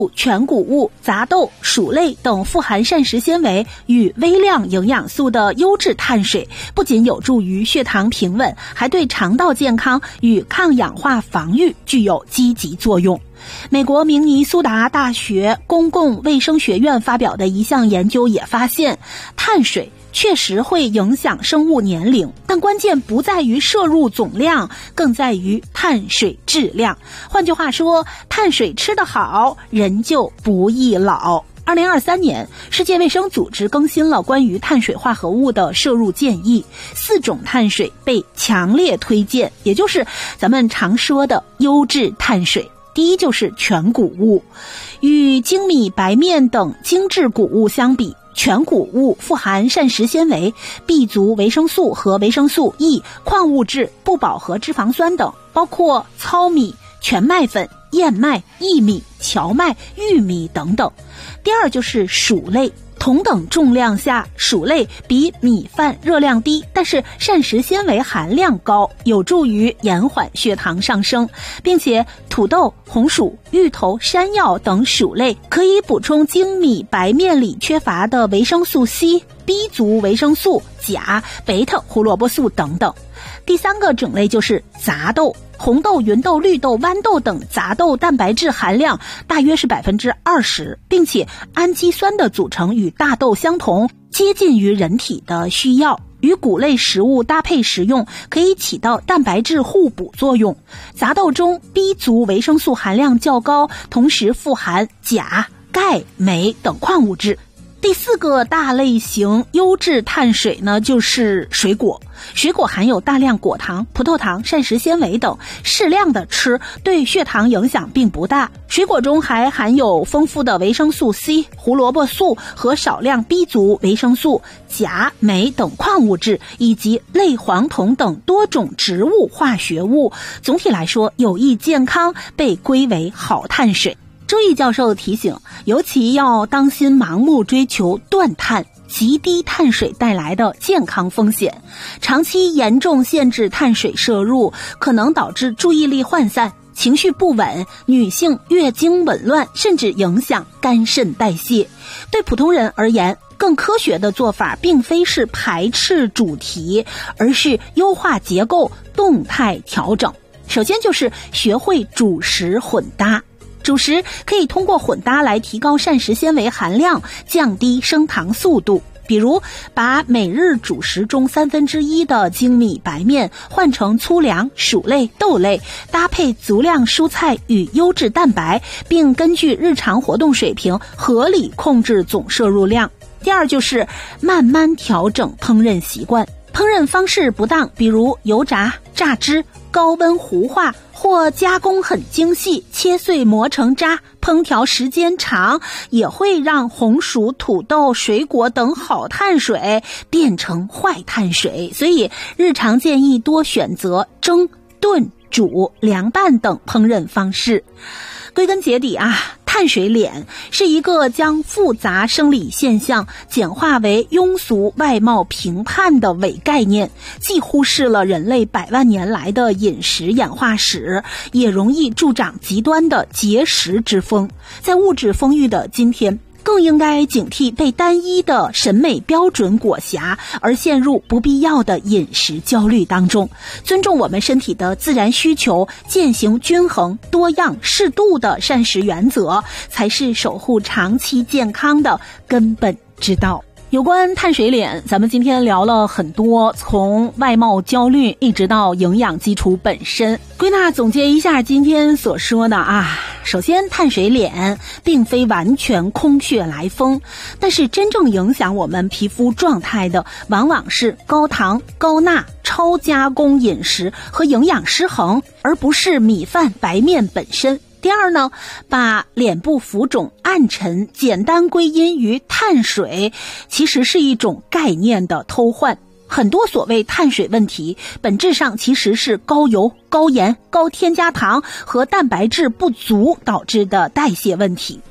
全谷物、杂豆、薯类等富含膳食纤维与微量营养素的优质碳水，不仅有助于血糖平稳，还对肠道健康与抗氧化防御具有积极作用。美国明尼苏达大学公共卫生学院发表的一项研究也发现，碳水确实会影响生物年龄，但关键不在于摄入总量，更在于碳水质量。换句话说，碳水吃得好，人就不易老。2023年，世界卫生组织更新了关于碳水化合物的摄入建议，4种碳水被强烈推荐，也就是咱们常说的优质碳水。第一就是全谷物，与精米、白面等精致谷物相比，全谷物富含膳食纤维、B 族维生素和维生素 E、矿物质、不饱和脂肪酸等，包括糙米、全麦粉、燕麦、薏米、荞麦、玉米等等。第二就是薯类，同等重量下，薯类比米饭热量低，但是膳食纤维含量高，有助于延缓血糖上升，并且土豆、红薯、芋头、山药等薯类可以补充精米白面里缺乏的维生素 C、B 族维生素、钾、贝塔胡萝卜素等等。第三个种类就是杂豆，红豆、芸豆、绿豆、豌豆等杂豆蛋白质含量大约是 20%， 并且氨基酸的组成与大豆相同，接近于人体的需要。与谷类食物搭配食用，可以起到蛋白质互补作用。杂豆中 B 族维生素含量较高，同时富含钾、钙、镁等矿物质。第四个大类型优质碳水呢，就是水果。水果含有大量果糖、葡萄糖、膳食纤维等，适量的吃对血糖影响并不大。水果中还含有丰富的维生素 C、胡萝卜素和少量 B 族维生素、钾、镁等矿物质，以及类黄酮等多种植物化学物。总体来说，有益健康，被归为好碳水。周毅教授提醒，尤其要当心盲目追求断碳、极低碳水带来的健康风险。长期严重限制碳水摄入，可能导致注意力涣散、情绪不稳、女性月经紊乱，甚至影响肝肾代谢。对普通人而言，更科学的做法并非是排斥主题，而是优化结构、动态调整。首先就是学会主食混搭。主食可以通过混搭来提高膳食纤维含量，降低升糖速度。比如把每日主食中1/3的精米白面换成粗粮、薯类、豆类，搭配足量蔬菜与优质蛋白，并根据日常活动水平合理控制总摄入量。第二就是慢慢调整烹饪习惯。烹饪方式不当，比如油炸、榨汁、高温糊化或加工很精细，切碎磨成渣，烹调时间长，也会让红薯、土豆、水果等好碳水变成坏碳水。所以日常建议多选择蒸、炖、煮、凉拌等烹饪方式。归根结底碳水脸是一个将复杂生理现象简化为庸俗外貌评判的伪概念，既忽视了人类100万年来的饮食演化史，也容易助长极端的节食之风。在物质丰裕的今天，更应该警惕被单一的审美标准裹挟，而陷入不必要的饮食焦虑当中。尊重我们身体的自然需求，践行均衡、多样、适度的膳食原则，才是守护长期健康的根本之道。有关碳水脸，咱们今天聊了很多，从外貌焦虑一直到营养基础本身。归纳总结一下今天所说的首先碳水脸并非完全空穴来风，但是真正影响我们皮肤状态的往往是高糖、高钠、超加工饮食和营养失衡，而不是米饭、白面本身。第二呢，把脸部浮肿、暗沉简单归因于碳水，其实是一种概念的偷换。很多所谓碳水问题，本质上其实是高油、高盐、高添加糖和蛋白质不足导致的代谢问题。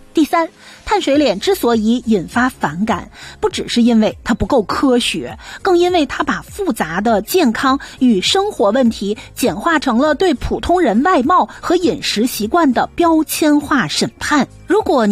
第三，碳水脸之所以引发反感，不只是因为它不够科学，更因为它把复杂的健康与生活问题简化成了对普通人外貌和饮食习惯的标签化审判。如果